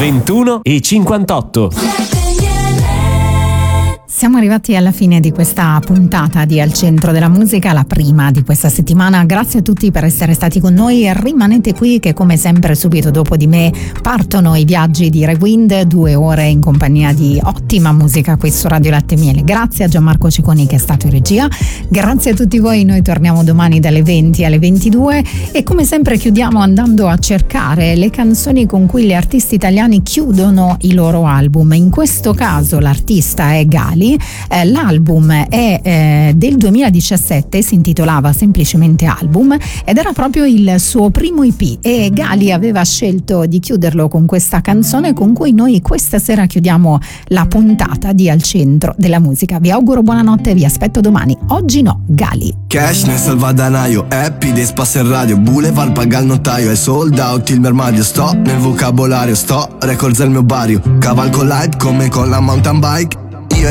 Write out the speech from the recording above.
21:58. Siamo arrivati alla fine di questa puntata di Al Centro della Musica, la prima di questa settimana. Grazie a tutti per essere stati con noi e rimanete qui che come sempre subito dopo di me partono i viaggi di Rewind, 2 ore in compagnia di ottima musica qui su Radio Latte e Miele. Grazie a Gianmarco Cicconi che è stato in regia, grazie a tutti voi, noi torniamo domani dalle 20 alle 22 e come sempre chiudiamo andando a cercare le canzoni con cui gli artisti italiani chiudono i loro album. In questo caso l'artista è Gali. L'album è del 2017, si intitolava semplicemente Album ed era proprio il suo primo EP e Gali aveva scelto di chiuderlo con questa canzone con cui noi questa sera chiudiamo la puntata di Al Centro della Musica. Vi auguro buonanotte e vi aspetto domani. Oggi no, Gali. Cash nel salvadanaio, happy days passa in radio, Boulevard paga il notaio, è sold out il mio armadio, sto nel vocabolario, sto records del mio barrio, cavalco light come con la mountain bike.